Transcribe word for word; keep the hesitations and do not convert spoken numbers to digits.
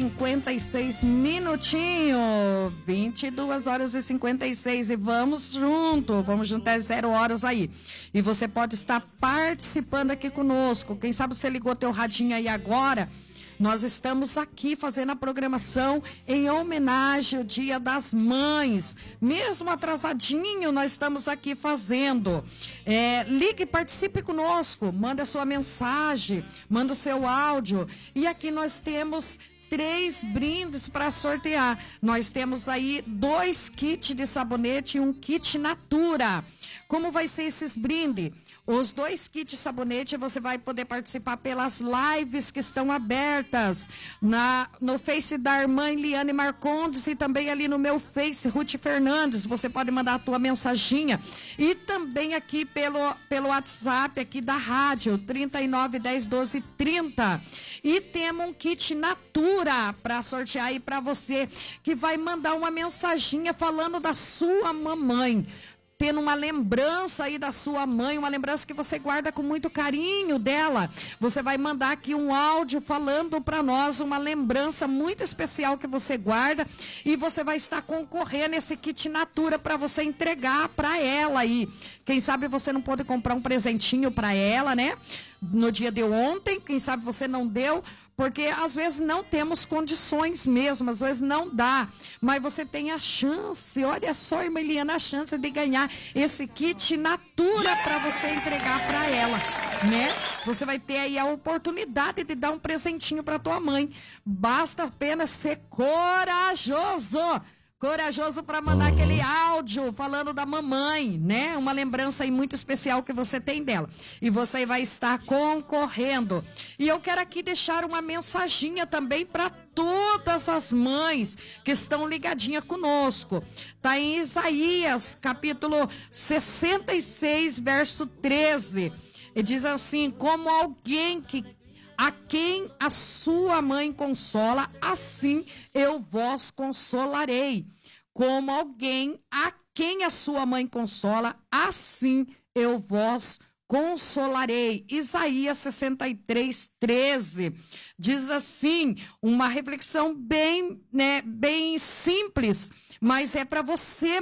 cinquenta e seis minutinhos. vinte e duas horas e cinquenta e seis. E vamos junto. Vamos junto até zero horas aí. E você pode estar participando aqui conosco. Quem sabe você ligou teu radinho aí agora. Nós estamos aqui fazendo a programação em homenagem ao Dia das Mães. Mesmo atrasadinho, nós estamos aqui fazendo. É, ligue, participe conosco, manda a sua mensagem, manda o seu áudio. E aqui nós temos três brindes para sortear. Nós temos aí dois kits de sabonete e um kit Natura. Como vai ser esses brindes? Os dois kits de sabonete você vai poder participar pelas lives que estão abertas na, no Face da irmã Eliane Marcondes e também ali no meu Face, Ruth Fernandes. Você pode mandar a tua mensaginha. E também aqui pelo, pelo WhatsApp aqui da rádio, trinta e nove, dez, doze, trinta. E temos um kit Natura para sortear aí para você que vai mandar uma mensaginha falando da sua mamãe. Tendo uma lembrança aí da sua mãe, uma lembrança que você guarda com muito carinho dela. Você vai mandar aqui um áudio falando para nós uma lembrança muito especial que você guarda e você vai estar concorrendo esse kit Natura para você entregar para ela aí. Quem sabe você não pode comprar um presentinho para ela, né? No dia de ontem, quem sabe você não deu, porque às vezes não temos condições mesmo, às vezes não dá, mas você tem a chance, olha só, irmã Eliana, a chance de ganhar esse kit Natura para você entregar para ela, né? Você vai ter aí a oportunidade de dar um presentinho para tua mãe, basta apenas ser corajoso. Corajoso para mandar uhum. aquele áudio falando da mamãe, né? Uma lembrança aí muito especial que você tem dela. E você vai estar concorrendo. E eu quero aqui deixar uma mensaginha também para todas as mães que estão ligadinhas conosco. Tá em Isaías, capítulo sessenta e seis, verso treze. E diz assim: como alguém que a quem a sua mãe consola, assim eu vos consolarei. Como alguém a quem a sua mãe consola, assim eu vos consolarei. Isaías sessenta e três, treze. Diz assim, uma reflexão bem, né, bem simples, mas é para você,